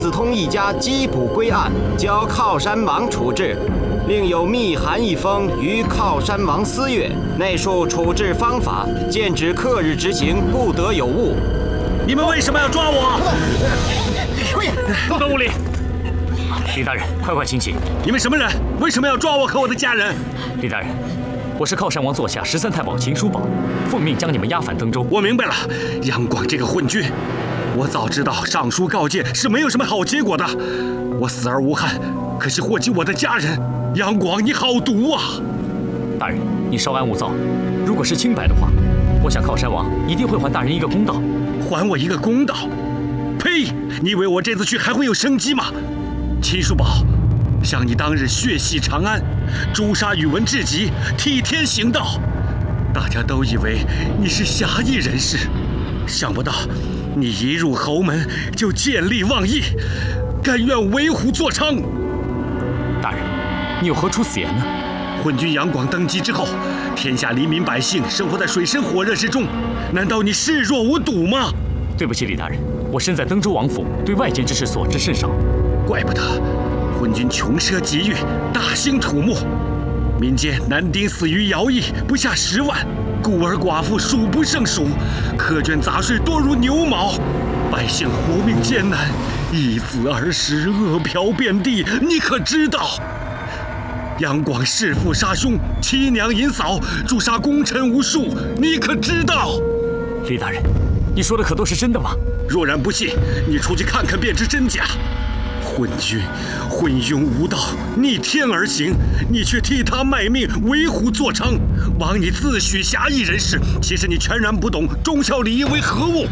子通一家缉捕归案，交靠山王处置。另有密函一封于靠山王司阅，内述处置方法，剑指克日执行，不得有误。 你们为什么要抓我？ 不得无礼！李大人，快请起！ 你们什么人？为什么要抓我和我的家人？ 李大人，我是靠山王座下13太保秦叔宝，奉命将你们押返登州。 我明白了，杨广这个昏君，我早知道上书告诫是没有什么好结果的。我死而无憾，可惜祸及我的家人。杨广，你好毒啊！ 大人，你稍安勿躁。如果是清白的话，我想靠山王一定会还大人一个公道。 还我一个公道？呸！你以为我这次去还会有生机吗？秦叔宝，像你当日血洗长安，诛杀宇文智及，替天行道，大家都以为你是侠义人士，想不到你一入侯门就见利忘义，甘愿为虎作伥。 大人，你有何出此言呢？ 昏君杨广登基之后，天下黎民百姓生活在水深火热之中，难道你视若无睹吗？ 对不起，李大人，我身在登州王府，对外间之事所知甚少。 怪不得昏君穷奢极欲，大兴土木，民间男丁死于徭役不下10万，孤儿寡妇数不胜数，苛捐杂税多如牛毛，百姓活命艰难，一子而食，饿殍遍地，你可知道？杨广弑父杀兄，妻娘淫嫂，诛杀功臣无数，你可知道？ 李大人，你说的可都是真的吗？ 若然不信，你出去看看便知真假。昏君昏庸无道，逆天而行，你却替他卖命，为虎作伥。枉你自诩侠义人士，其实你全然不懂忠孝礼义为何物。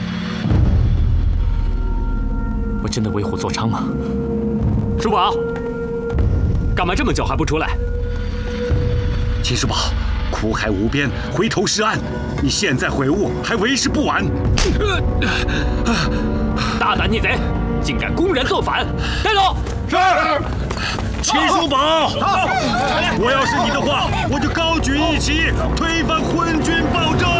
我真的为虎作伥吗？ 叔宝，干嘛这么久还不出来？ 秦叔宝，苦海无边，回头是岸。你现在悔悟，还为时不晚。 大胆逆贼，竟敢公然造反！带走！ 是。秦叔宝，我要是你的话，我就高举义旗，推翻昏君暴政。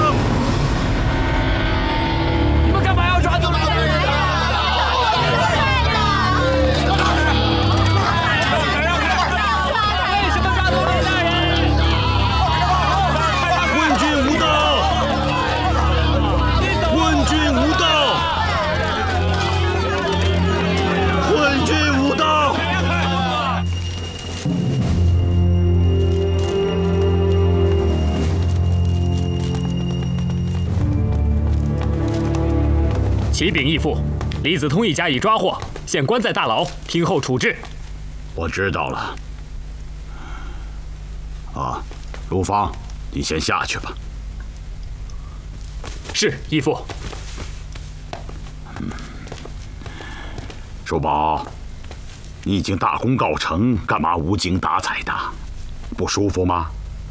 你们干嘛要抓走李大人？为什么抓走李大人？ 昏君无道！昏君无道！昏君无道！ 启禀义父，李子通一家已抓获，现关在大牢，听候处置。 我知道了。啊，卢芳，你先下去吧。 是，义父。 叔宝，你已经大功告成，干嘛无精打采的？不舒服吗？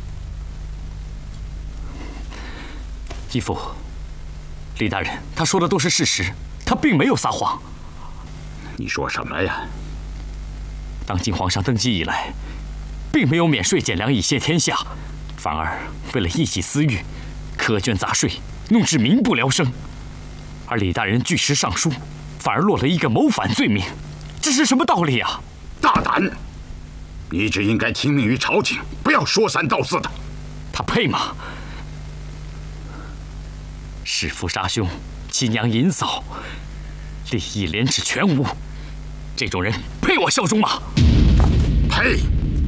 义父，李大人他说的都是事实，他并没有撒谎。 你说什么呀？ 当今皇上登基以来，并没有免税减粮以谢天下，反而为了一己私欲，苛捐杂税，弄致民不聊生。而李大人据实上书，反而落了一个谋反罪名，这是什么道理啊？ 大胆！你只应该听命于朝廷，不要说三道四的。 他配吗？弑父杀兄，妻娘淫嫂，利益廉耻全无，这种人配我效忠吗？ 配！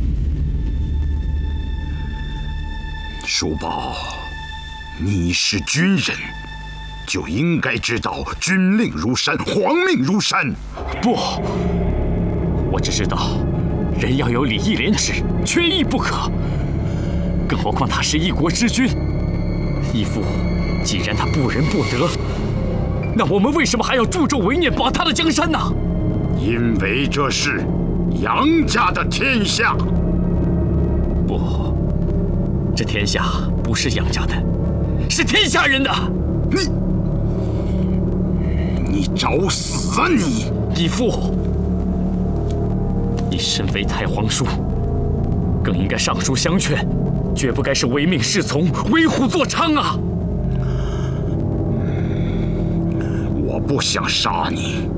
叔宝，你是军人，就应该知道军令如山，皇命如山。 不，我只知道人要有礼义廉耻，缺一不可。更何况他是一国之君，义父，既然他不仁不德，那我们为什么还要助纣为虐，保他的江山呢？ 因为这是杨家的天下。 不，这天下不是杨家的，是天下人的。 你找死啊你！ 义父，你身为太皇叔，更应该上书相劝，绝不该是唯命是从，为虎作伥啊！ 我不想杀你，